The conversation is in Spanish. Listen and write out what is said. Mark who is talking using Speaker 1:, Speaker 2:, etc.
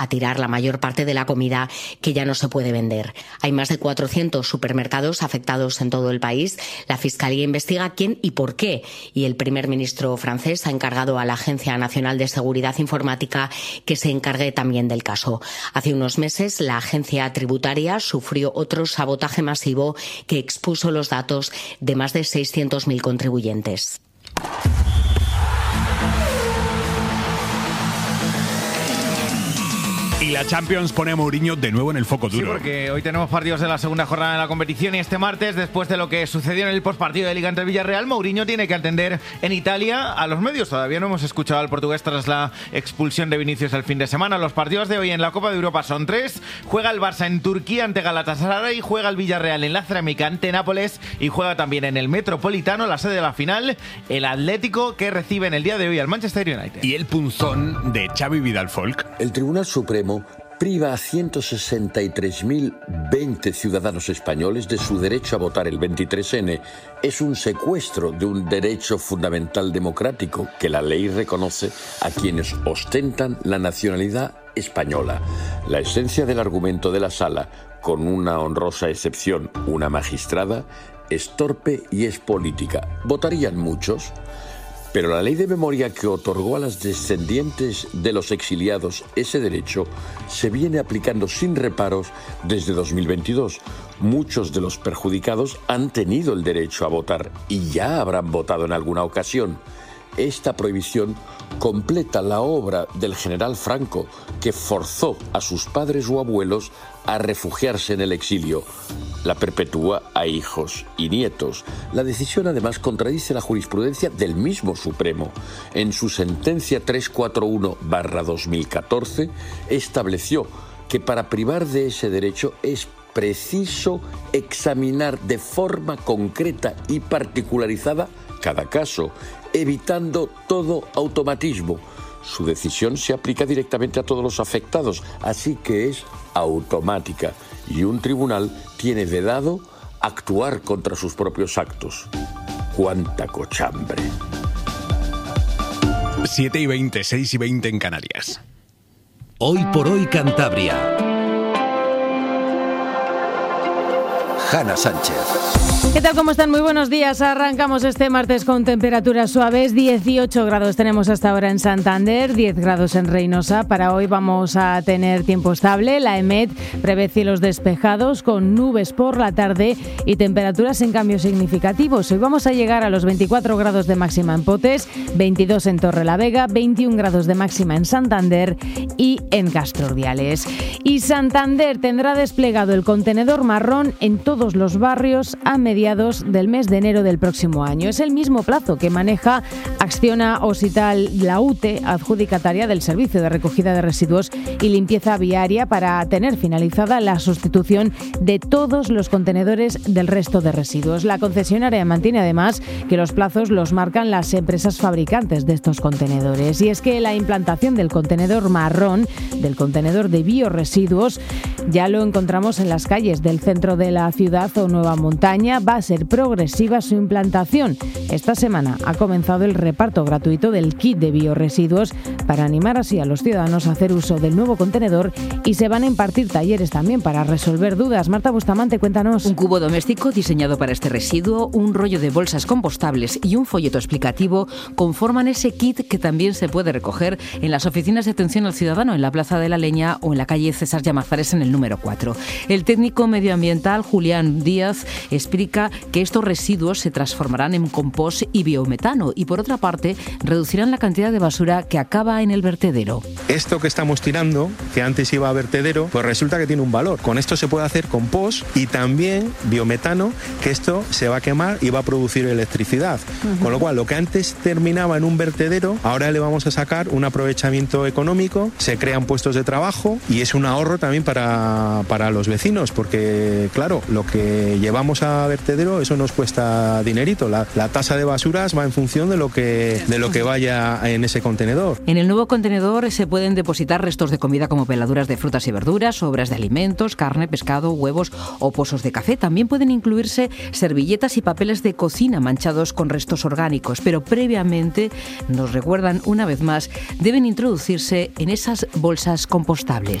Speaker 1: a tirar la mayor parte de la comida que ya no se puede vender. Hay más de 400 supermercados afectados en todo el país. La Fiscalía investiga quién y por qué. Y el primer ministro francés ha encargado a la Agencia Nacional de Seguridad Informática que se encargue también del caso. Hace unos meses, la agencia tributaria sufrió otro sabotaje masivo que expuso los datos de más de 600.000 contribuyentes.
Speaker 2: Y la Champions pone a Mourinho de nuevo en el foco duro.
Speaker 3: Sí, porque hoy tenemos partidos de la segunda jornada de la competición y este martes, después de lo que sucedió en el postpartido de Liga entre Villarreal, Mourinho tiene que atender en Italia a los medios. Todavía no hemos escuchado al portugués tras la expulsión de Vinicius el fin de semana. Los partidos de hoy en la Copa de Europa son 3. Juega el Barça en Turquía ante Galatasaray, juega el Villarreal en la Cerámica ante Nápoles y juega también en el Metropolitano, la sede de la final, el Atlético, que recibe en el día de hoy al Manchester United.
Speaker 2: Y el punzón de Xavi Vidal-Folk.
Speaker 4: El Tribunal Supremo priva a 163.020 ciudadanos españoles de su derecho a votar el 23N. Es un secuestro de un derecho fundamental democrático que la ley reconoce a quienes ostentan la nacionalidad española. La esencia del argumento de la sala, con una honrosa excepción, una magistrada, es torpe y es política. ¿Votarían muchos? Pero la ley de memoria que otorgó a las descendientes de los exiliados ese derecho se viene aplicando sin reparos desde 2022. Muchos de los perjudicados han tenido el derecho a votar y ya habrán votado en alguna ocasión. Esta prohibición completa la obra del general Franco, que forzó a sus padres o abuelos a refugiarse en el exilio. La perpetúa a hijos y nietos. La decisión además contradice la jurisprudencia del mismo Supremo. En su sentencia 341/2014 estableció que para privar de ese derecho es preciso examinar de forma concreta y particularizada cada caso, evitando todo automatismo. Su decisión se aplica directamente a todos los afectados, así que es automática y un tribunal tiene vedado actuar contra sus propios actos. ¡Cuánta cochambre!
Speaker 2: 7:20, 6:20 en Canarias.
Speaker 5: Hoy por hoy Cantabria. Hanna Sánchez.
Speaker 6: ¿Qué tal? ¿Cómo están? Muy buenos días. Arrancamos este martes con temperaturas suaves. 18 grados tenemos hasta ahora en Santander, 10 grados en Reynosa. Para hoy vamos a tener tiempo estable. La EMET prevé cielos despejados con nubes por la tarde y temperaturas en cambios significativos. Hoy vamos a llegar a los 24 grados de máxima en Potes, 22 en Torrelavega, 21 grados de máxima en Santander y en Castrordiales. Y Santander tendrá desplegado el contenedor marrón en todos los barrios a mediados del mes de enero del próximo año. Es el mismo plazo que maneja Acciona Osital la UTE, adjudicataria del servicio de recogida de residuos y limpieza viaria, para tener finalizada la sustitución de todos los contenedores del resto de residuos. La concesionaria mantiene además que los plazos los marcan las empresas fabricantes de estos contenedores. Y es que la implantación del contenedor marrón, del contenedor de biorresiduos, ya lo encontramos en las calles del centro de la ciudad o Nueva Montaña. Va a ser progresiva su implantación. Esta semana ha comenzado el reparto gratuito del kit de biorresiduos para animar así a los ciudadanos a hacer uso del nuevo contenedor, y se van a impartir talleres también para resolver dudas. Marta Bustamante, cuéntanos.
Speaker 7: Un cubo doméstico diseñado para este residuo, un rollo de bolsas compostables y un folleto explicativo conforman ese kit que también se puede recoger en las oficinas de atención al ciudadano en la Plaza de la Leña o en la calle César Llamazares en el número 4. El técnico medioambiental Julián Díaz explica que estos residuos se transformarán en compost y biometano y, por otra parte, reducirán la cantidad de basura que acaba en el vertedero.
Speaker 8: Esto que estamos tirando, que antes iba a vertedero, pues resulta que tiene un valor. Con esto se puede hacer compost y también biometano, que esto se va a quemar y va a producir electricidad. Con lo cual, lo que antes terminaba en un vertedero, ahora le vamos a sacar un aprovechamiento económico, se crean puestos de trabajo y es un ahorro también para para los vecinos, porque claro, lo que llevamos a vertedero, eso nos cuesta dinerito. La tasa de basuras va en función de lo que vaya en ese contenedor.
Speaker 7: En el nuevo contenedor se pueden depositar restos de comida como peladuras de frutas y verduras, sobras de alimentos, carne, pescado, huevos o pozos de café. También pueden incluirse servilletas y papeles de cocina manchados con restos orgánicos, pero previamente, nos recuerdan una vez más, deben introducirse en esas bolsas compostables.